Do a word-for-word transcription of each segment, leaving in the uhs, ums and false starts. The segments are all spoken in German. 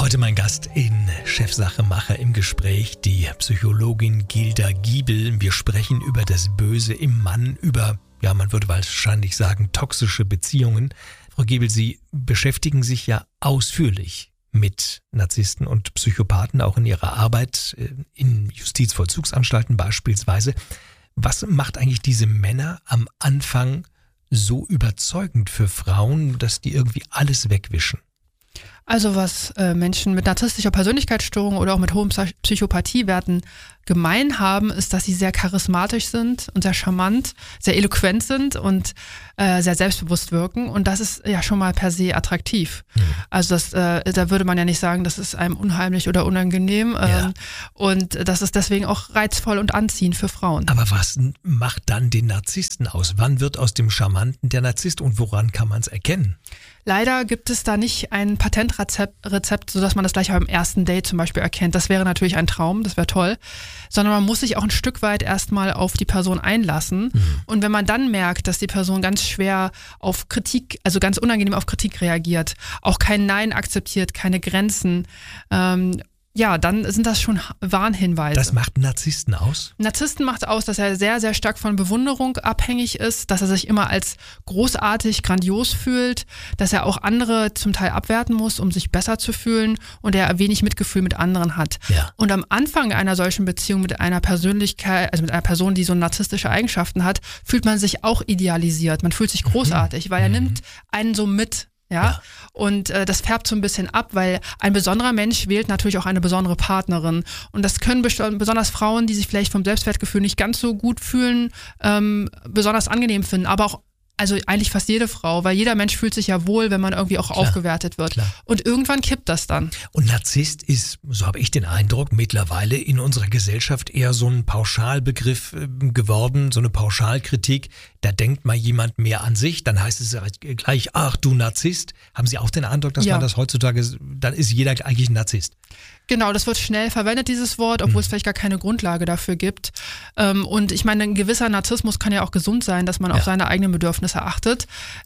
Heute mein Gast in Chefsachemacher im Gespräch, die Psychologin Gilda Giebel. Wir sprechen über das Böse im Mann, über, ja, man würde wahrscheinlich sagen, toxische Beziehungen. Frau Giebel, Sie beschäftigen sich ja ausführlich mit Narzissten und Psychopathen, auch in Ihrer Arbeit in Justizvollzugsanstalten beispielsweise. Was macht eigentlich diese Männer am Anfang so überzeugend für Frauen, dass die irgendwie alles wegwischen? Also was äh, Menschen mit narzisstischer Persönlichkeitsstörung oder auch mit hohen Psychopathiewerten gemein haben, ist, dass sie sehr charismatisch sind und sehr charmant, sehr eloquent sind und äh, sehr selbstbewusst wirken. Und das ist ja schon mal per se attraktiv. Mhm. Also das, äh, da würde man ja nicht sagen, das ist einem unheimlich oder unangenehm. Ähm, ja. Und das ist deswegen auch reizvoll und anziehend für Frauen. Aber was macht dann den Narzissten aus? Wann wird aus dem Charmanten der Narzisst und woran kann man es erkennen? Leider gibt es da nicht ein Patentrezept, Rezept, sodass man das gleich beim ersten Date zum Beispiel erkennt. Das wäre natürlich ein Traum, das wäre toll. Sondern man muss sich auch ein Stück weit erstmal auf die Person einlassen. Mhm. Und wenn man dann merkt, dass die Person ganz schwer auf Kritik, also ganz unangenehm auf Kritik reagiert, auch kein Nein akzeptiert, keine Grenzen, ähm, ja, dann sind das schon Warnhinweise. Das macht einen Narzissten aus? Narzissten macht aus, dass er sehr, sehr stark von Bewunderung abhängig ist, dass er sich immer als großartig, grandios fühlt, dass er auch andere zum Teil abwerten muss, um sich besser zu fühlen und er wenig Mitgefühl mit anderen hat. Ja. Und am Anfang einer solchen Beziehung mit einer Persönlichkeit, also mit einer Person, die so narzisstische Eigenschaften hat, fühlt man sich auch idealisiert. Man fühlt sich großartig, mhm. weil er mhm. nimmt einen so mit. Ja? ja, und äh, das färbt so ein bisschen ab, weil ein besonderer Mensch wählt natürlich auch eine besondere Partnerin und das können best- besonders Frauen, die sich vielleicht vom Selbstwertgefühl nicht ganz so gut fühlen, ähm, besonders angenehm finden, aber auch also eigentlich fast jede Frau, weil jeder Mensch fühlt sich ja wohl, wenn man irgendwie auch klar, aufgewertet wird. Klar. Und irgendwann kippt das dann. Und Narzisst ist, so habe ich den Eindruck, mittlerweile in unserer Gesellschaft eher so ein Pauschalbegriff geworden, so eine Pauschalkritik. Da denkt mal jemand mehr an sich, dann heißt es gleich, ach du Narzisst. Haben Sie auch den Eindruck, dass ja. man das heutzutage, dann ist jeder eigentlich ein Narzisst? Genau, das wird schnell verwendet, dieses Wort, obwohl mhm. es vielleicht gar keine Grundlage dafür gibt. Und ich meine, ein gewisser Narzissmus kann ja auch gesund sein, dass man ja. auf seine eigenen Bedürfnisse achtet.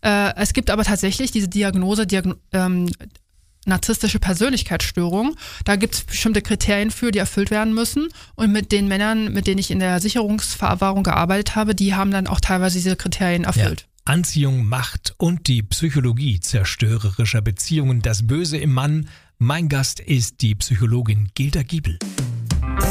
Es gibt aber tatsächlich diese Diagnose, Diagn- ähm, narzisstische Persönlichkeitsstörung. Da gibt es bestimmte Kriterien für, die erfüllt werden müssen. Und mit den Männern, mit denen ich in der Sicherungsverwahrung gearbeitet habe, die haben dann auch teilweise diese Kriterien erfüllt. Ja. Anziehung, Macht und die Psychologie zerstörerischer Beziehungen, das Böse im Mann. Mein Gast ist die Psychologin Gilda Giebel.